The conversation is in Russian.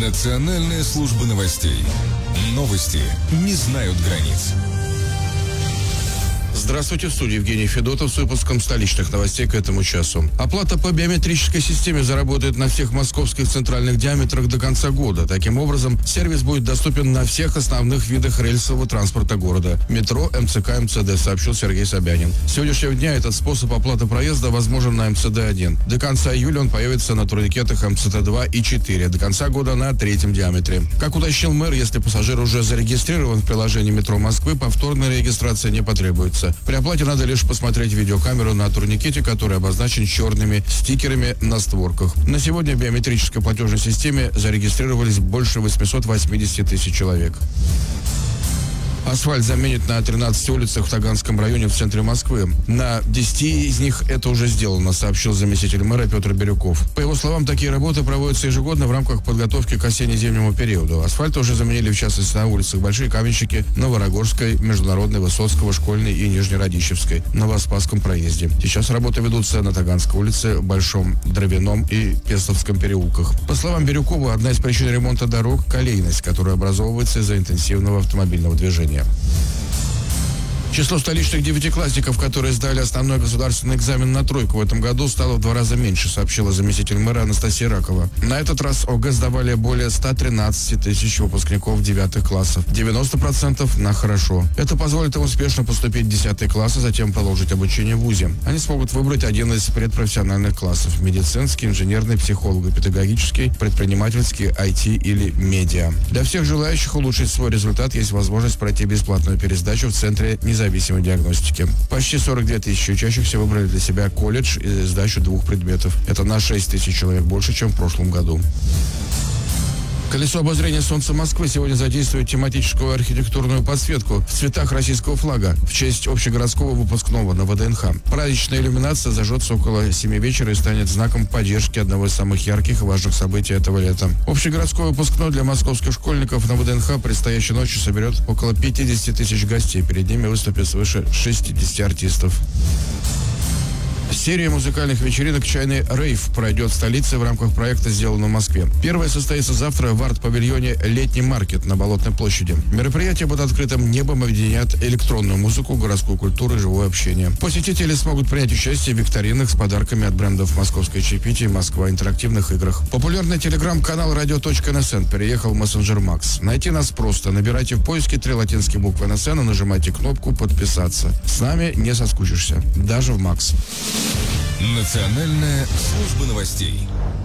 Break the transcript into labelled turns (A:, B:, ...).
A: Национальная служба новостей. Новости не знают границ.
B: Здравствуйте, в студии Евгений Федотов с выпуском столичных новостей к этому часу. Оплата по биометрической системе заработает на всех московских центральных диаметрах до конца года. Таким образом, сервис будет доступен на всех основных видах рельсового транспорта города. Метро, МЦК, МЦД, сообщил Сергей Собянин. С сегодняшнего дня этот способ оплаты проезда возможен на МЦД-1. До конца июля он появится на турникетах МЦД-2 и 4. До конца года на третьем диаметре. Как уточнил мэр, если пассажир уже зарегистрирован в приложении «Метро Москвы», повторной регистрации не потребуется. При оплате надо лишь посмотреть видеокамеру на турникете, который обозначен черными стикерами на створках. На сегодня в биометрической платежной системе зарегистрировались больше 880 тысяч человек. Асфальт заменят на 13 улицах в Таганском районе в центре Москвы. На 10 из них это уже сделано, сообщил заместитель мэра Петр Бирюков. По его словам, такие работы проводятся ежегодно в рамках подготовки к осенне-зимнему периоду. Асфальт уже заменили, в частности, на улицах Большие Каменщики, Новорогорской, Международной, Высоцкого, Школьной и Нижнерадищевской, Новоспасском проезде. Сейчас работы ведутся на Таганской улице, Большом Дровяном и Пестовском переулках. По словам Бирюкова, одна из причин ремонта дорог – колейность, которая образовывается из-за интенсивного автомобильного движения. Число столичных девятиклассников, которые сдали основной государственный экзамен на тройку в этом году, стало в 2 раза меньше, сообщила заместитель мэра Анастасия Ракова. На этот раз ОГЭ сдавали более 113 тысяч выпускников 9 классов. 90% на хорошо. Это позволит им успешно поступить в 10 класс, а затем продолжить обучение в ВУЗе. Они смогут выбрать один из предпрофессиональных классов – медицинский, инженерный, психолого-педагогический, предпринимательский, IT или медиа. Для всех желающих улучшить свой результат есть возможность пройти бесплатную пересдачу в Центре независимой диагностики. Почти 42 тысячи учащихся выбрали для себя колледж и сдачу 2 предметов. Это на 6 тысяч человек больше, чем в прошлом году. Колесо обозрения солнца Москвы сегодня задействует тематическую архитектурную подсветку в цветах российского флага в честь общегородского выпускного на ВДНХ. Праздничная иллюминация зажжется около 7 вечера и станет знаком поддержки одного из самых ярких и важных событий этого лета. Общегородской выпускной для московских школьников на ВДНХ предстоящей ночью соберет около 50 тысяч гостей. Перед ними выступит свыше 60 артистов. Серия музыкальных вечеринок «Чайный рейв» пройдет в столице в рамках проекта «Сделано в Москве». Первая состоится завтра в арт-павильоне «Летний маркет» на Болотной площади. Мероприятие под открытым небом объединят электронную музыку, городскую культуру и живое общение. Посетители смогут принять участие в викторинах с подарками от брендов «Московское чаепитие» и «Москва», интерактивных играх. Популярный телеграм-канал radio.nsn переехал в мессенджер Макс. Найти нас просто. Набирайте в поиске 3 латинские буквы НСН и нажимайте кнопку «Подписаться». С нами не соскучишься. Даже в Макс.
A: Национальная служба новостей.